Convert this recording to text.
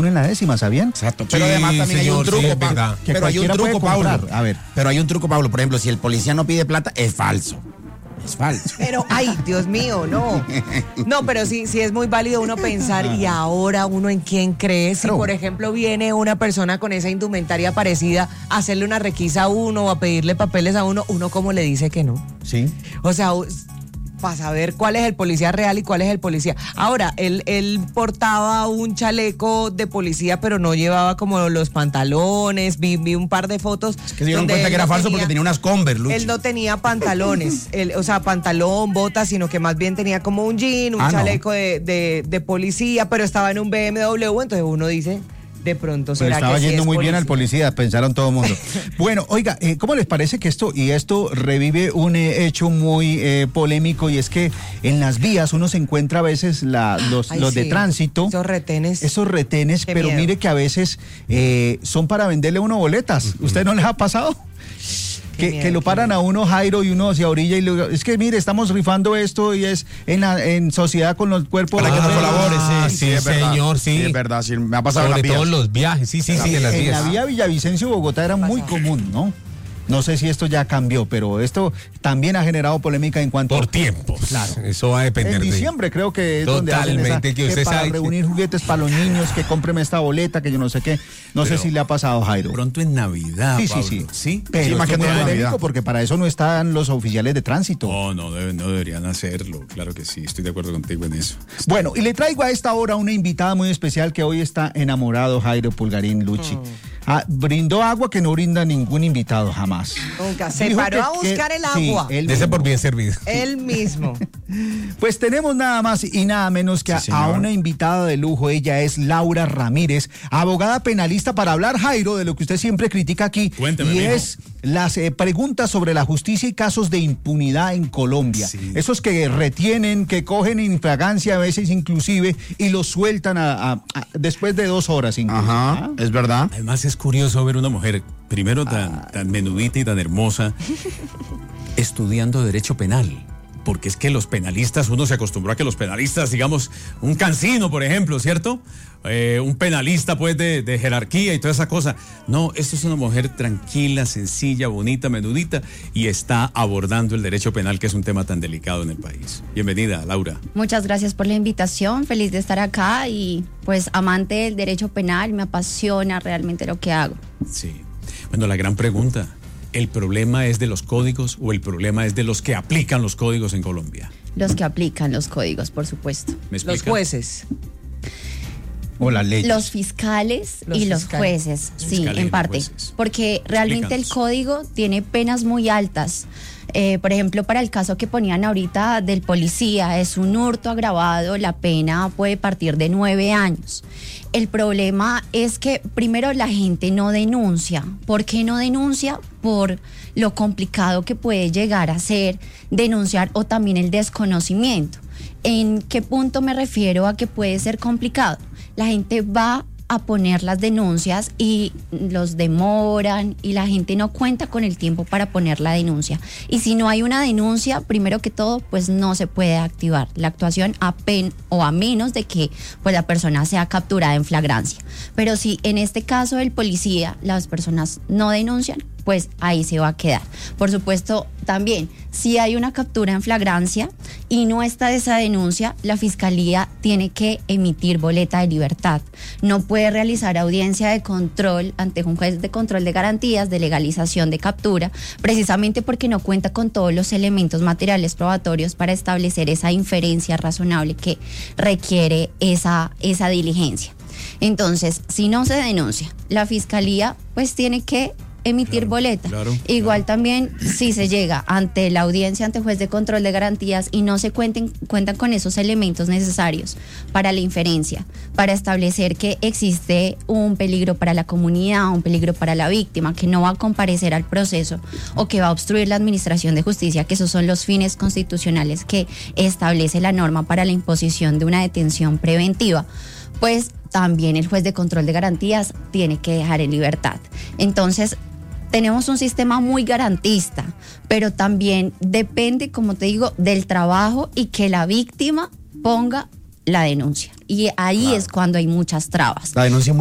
en la décima, ¿sabían? Exacto, pero además también hay un truco, pero hay un truco, Pablo. A ver. Pero hay un truco, Pablo. Por ejemplo, si el policía no pide plata, es falso. Es falso. Pero, ay, Dios mío, no. No, pero sí es muy válido uno pensar, y ahora uno en quién cree. Si, por ejemplo, viene una persona con esa indumentaria parecida a hacerle una requisa a uno o a pedirle papeles a uno cómo le dice que no. Sí. O sea, para saber cuál es el policía real y cuál es el policía. Ahora, él portaba un chaleco de policía, pero no llevaba como los pantalones. Vi un par de fotos. Es que se dieron cuenta que era falso porque tenía unas Converse, Luchi. Él no tenía pantalones, o sea, pantalón, botas, sino que más bien tenía como un jean, un chaleco de policía, pero estaba en un BMW, entonces uno dice... De pronto será estaba que yendo sí muy policía. bien al policía, pensaron todo el mundo. Bueno, oiga, ¿cómo les parece que esto revive un hecho muy polémico? Y es que en las vías uno se encuentra a veces los de tránsito. Esos retenes, pero miedo. Mire que a veces son para venderle a uno boletas. ¿Usted no les ha pasado? Que lo paran a uno, Jairo, y uno hacia orilla y luego, es que mire, estamos rifando esto y es en sociedad con los cuerpos. Para que nos colabore, sí, es señor, sí. Sí, es verdad, sí, me ha pasado en las vías. Sobre todo los viajes, sí, en las vías. En la vía Villavicencio, Bogotá era muy común, ¿no? No sé si esto ya cambió, pero esto también ha generado polémica en cuanto... Por tiempos. Claro. Eso va a depender de... En diciembre creo que es donde hacen esa, que usted para sabe reunir juguetes para los niños, que cómpreme esta boleta, que yo no sé qué. No sé si le ha pasado, Jairo. Pronto en Navidad, Pablo. Sí. Pero más que todo polémico, porque para eso no están los oficiales de tránsito. No deberían hacerlo. Claro que sí, estoy de acuerdo contigo en eso. Bueno, y le traigo a esta hora una invitada muy especial que hoy está enamorado, Jairo Pulgarín, Luchi. Brindó agua que no brinda ningún invitado jamás. Nunca. Se paró a buscar el agua. Sí, Dese por bien servido. Él mismo. Pues tenemos nada más y nada menos que a una invitada de lujo. Ella es Laura Ramírez, abogada penalista, para hablar, Jairo, de lo que usted siempre critica aquí. Cuénteme, y mijo. Es las preguntas sobre la justicia y casos de impunidad en Colombia. Sí. Esos que retienen, que cogen en fragancia a veces inclusive y los sueltan después de 2 horas. Incluso. Ajá, es verdad. Además es curioso ver una mujer, primero tan menudita y tan hermosa, estudiando derecho penal. Porque es que los penalistas, uno se acostumbró a que los penalistas, digamos, un cansino, por ejemplo, ¿cierto? Un penalista, pues, de jerarquía y toda esa cosa. No, esto es una mujer tranquila, sencilla, bonita, menudita, y está abordando el derecho penal, que es un tema tan delicado en el país. Bienvenida, Laura. Muchas gracias por la invitación, feliz de estar acá y, pues, amante del derecho penal, me apasiona realmente lo que hago. Sí. Bueno, la gran pregunta... ¿El problema es de los códigos o el problema es de los que aplican los códigos en Colombia? Los que aplican los códigos, por supuesto. ¿Me explica? Los jueces. O las leyes. Los fiscales y los jueces, sí, en parte. Porque realmente el código tiene penas muy altas. Por ejemplo, para el caso que ponían ahorita del policía, es un hurto agravado, la pena puede partir de 9 años. El problema es que primero la gente no denuncia. ¿Por qué no denuncia? Por lo complicado que puede llegar a ser denunciar o también el desconocimiento. ¿En qué punto me refiero a que puede ser complicado? La gente va a poner las denuncias y los demoran y la gente no cuenta con el tiempo para poner la denuncia. Y si no hay una denuncia, primero que todo, pues no se puede activar la actuación a menos de que pues la persona sea capturada en flagrancia. Pero si en este caso el policía, las personas no denuncian, pues ahí se va a quedar. Por supuesto, también, si hay una captura en flagrancia y no está esa denuncia, la fiscalía tiene que emitir boleta de libertad. No puede realizar audiencia de control ante un juez de control de garantías, de legalización de captura, precisamente porque no cuenta con todos los elementos materiales probatorios para establecer esa inferencia razonable que requiere esa diligencia. Entonces, si no se denuncia, la fiscalía pues tiene que emitir boleta. Igual también si se llega ante la audiencia ante juez de control de garantías y no se cuentan con esos elementos necesarios para la inferencia, para establecer que existe un peligro para la comunidad, un peligro para la víctima, que no va a comparecer al proceso o que va a obstruir la administración de justicia, que esos son los fines constitucionales que establece la norma para la imposición de una detención preventiva, pues también el juez de control de garantías tiene que dejar en libertad. Entonces, tenemos un sistema muy garantista, pero también depende, como te digo, del trabajo y que la víctima ponga la denuncia. Y ahí es cuando hay muchas trabas. La denuncia